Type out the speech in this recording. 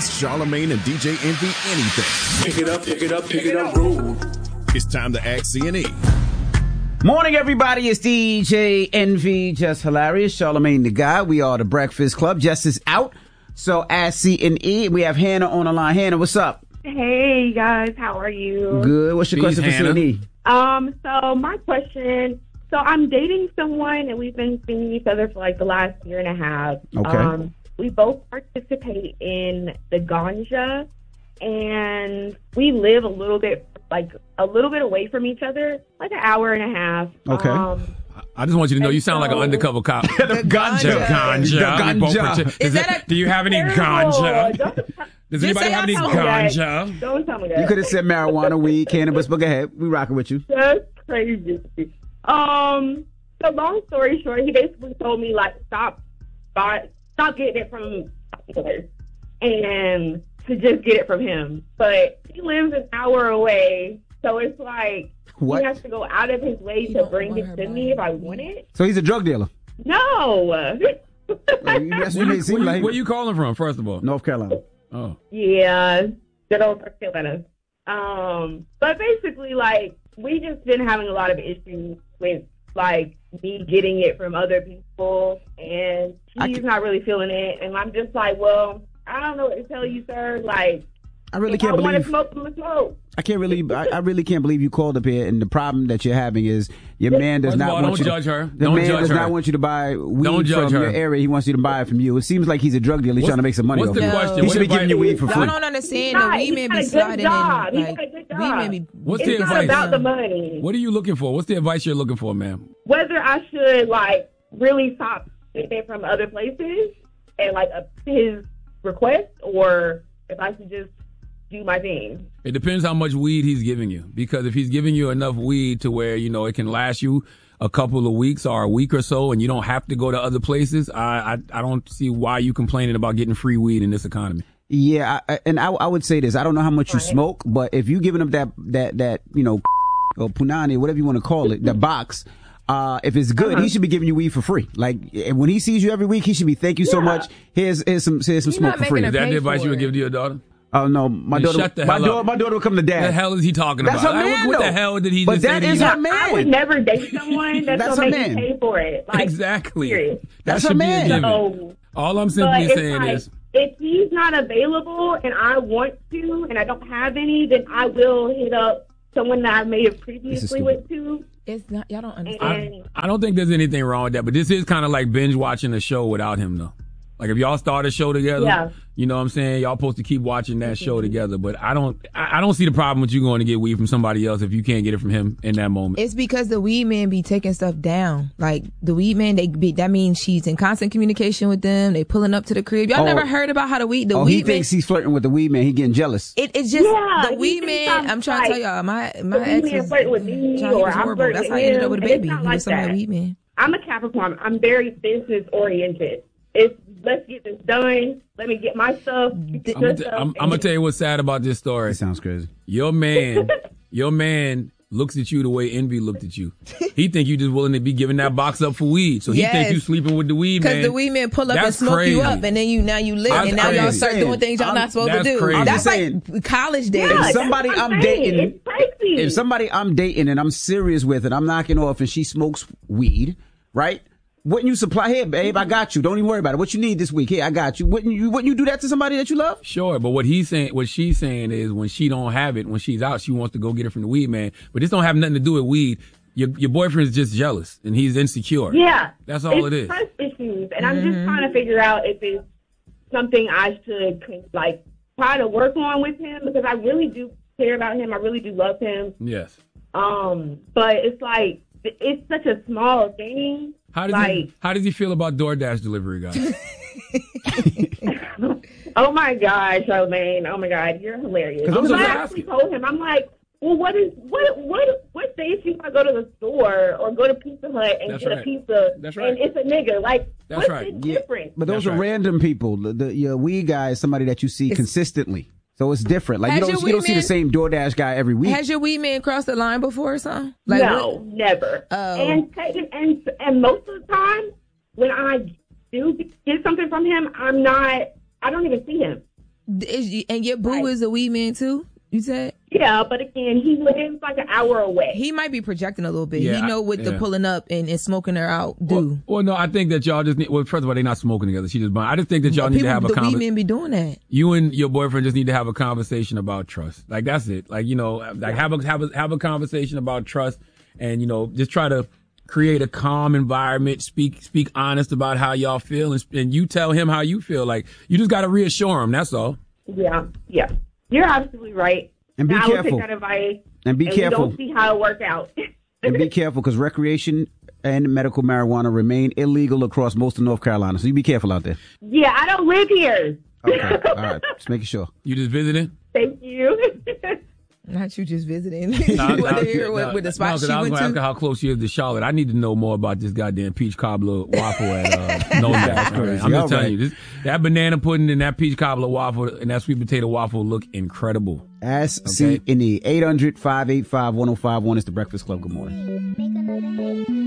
ask Charlamagne and DJ Envy anything. Pick it up, rude. It's time to ask C&E. Morning, everybody. It's DJ Envy, Just Hilarious, Charlamagne the Guy. We are the Breakfast Club. Jess is out, so ask C&E. We have Hannah on the line. Hannah, what's up? Hey, guys. How are you? Good. What's your question for C&E? So my question... So I'm dating someone, and we've been seeing each other for like the last year and a half. Okay. We both participate in the ganja, and we live a little bit away from each other, like an hour and a half. Okay. I just want you to know you sound like an undercover cop. The ganja. Do you have any ganja? Does anybody have any ganja? Don't tell me that. You could have said marijuana, weed, cannabis, but go ahead. We rocking with you. That's crazy. So long story short, he basically told me like stop getting it from others and to just get it from him. But he lives an hour away, so it's like he has to go out of his way to bring it to me if I want it. So he's a drug dealer? No. Where you calling from, first of all? North Carolina. Oh. Yeah, good old North Carolina. But basically, like, we just been having a lot of issues with, like, me getting it from other people, and he's not really feeling it, and I'm just like, well, I don't know what to tell you, sir. Like, I really can't believe. I want to smoke from the smoke. I really can't believe you called up here, and the problem that you're having is your man does not want you. Don't judge her. The man does not want you to buy weed from your area. He wants you to buy it from you. It seems like he's a drug dealer. He's trying to make some money. What's the question? He should be giving you weed for free. I don't understand. The weed man be sliding in. Like, weed man be. What's the advice? It's not about the money. What are you looking for? What's the advice you're looking for, ma'am? Whether I should like really stop getting it from other places and like his request, or if I should just do my thing. It depends how much weed he's giving you, because if he's giving you enough weed to where, you know, it can last you a couple of weeks or a week or so and you don't have to go to other places, I don't see why you complaining about getting free weed in this economy. Yeah, I would say this. I don't know how much you smoke, but if you giving up that you know, or punani, whatever you want to call it, the box, if it's good, he should be giving you weed for free. Like, when he sees you every week, he should be, thank you so much. Here's some smoke for free. Is that the advice you would give to your daughter? Oh no, my daughter will come to dad. The hell is he talking That's about? her man, what the hell did he but just that say? Is her man. I would never date someone that's gonna make me pay for it. Like, exactly. Serious. That's her man. So, all I'm simply saying is, if he's not available and I want to and I don't have any, then I will hit up someone that I may have previously went to. It's not. Y'all don't understand. I don't think there's anything wrong with that, but this is kind of like binge watching a show without him, though. Like, if y'all start a show together, you know what I'm saying? Y'all supposed to keep watching that show together. But I don't see the problem with you going to get weed from somebody else if you can't get it from him in that moment. It's because the weed man be taking stuff down. Like, the weed man, that means she's in constant communication with them. They pulling up to the crib. Y'all never heard about how the weed he thinks he's flirting with the weed man. He getting jealous. It's just the weed man. I'm trying to tell y'all, my ex was flirting with me, or I'm flirting That's with how he ended up with a baby. He was somebody weed man. I'm a Capricorn. I'm very business oriented. Let's get this done. Let me get my stuff. I'm gonna tell you what's sad about this story. It sounds crazy. Your man looks at you the way Envy looked at you. He think you just willing to be giving that box up for weed. So he think you sleeping with the weed man. Because the weed man pull up and smoke you up, and then you live, and now y'all start doing things y'all not supposed to do. Crazy. That's like college days. If somebody I'm dating, it's crazy. If somebody I'm dating and I'm serious with and I'm knocking off and she smokes weed, right? Wouldn't you supply, here, babe, I got you. Don't even worry about it. What you need this week? Here, I got you. Wouldn't you do that to somebody that you love? Sure, but what she's saying is when she don't have it, when she's out, she wants to go get it from the weed man. But this don't have nothing to do with weed. Your boyfriend is just jealous and he's insecure. Yeah. That's all it is. It's trust issues. And I'm just trying to figure out if it's something I should, like, try to work on with him, because I really do care about him. I really do love him. Yes. But it's like, it's such a small thing. How does he feel about DoorDash delivery guys? Oh my God, Charlamagne! Oh my God, you're hilarious. Because I actually told him, I'm like, well, what days should I go to the store or go to Pizza Hut and get a pizza? That's right. And it's a nigga. Like, what's the difference? But those are random people. Your weed guy is somebody that you see consistently. So it's different. Like, you don't see the same DoorDash guy every week. Has your weed man crossed the line before or something? Like, no, never. Oh. And most of the time, when I do get something from him, I don't even see him. And your boo is a weed man too, you said? Yeah, but again, he lives like an hour away. He might be projecting a little bit. He know what the pulling up and smoking her out do. Well, no, I think that y'all just need, well, first of all, they're not smoking together. She just buying. I just think that y'all need to have a conversation. The weed men be doing that. You and your boyfriend just need to have a conversation about trust. Like, that's it. Like, you know, like have a conversation about trust and, you know, just try to create a calm environment, speak honest about how y'all feel and you tell him how you feel. Like, you just got to reassure him. That's all. Yeah. You're absolutely right. And be careful. I would take that advice. And be careful. We don't see how it work out. And be careful because recreation and medical marijuana remain illegal across most of North Carolina. So you be careful out there. Yeah, I don't live here. Okay. All right. Just making sure. You just visiting? Thank you. Not you just visiting. You want to hear what the spot she went to? I was going to ask her how close she is to Charlotte. I need to know more about this goddamn peach cobbler waffle at No Gas. I'm just telling you, that banana pudding and that peach cobbler waffle and that sweet potato waffle look incredible. SC&E 800-585-1051 is the Breakfast Club. Good morning.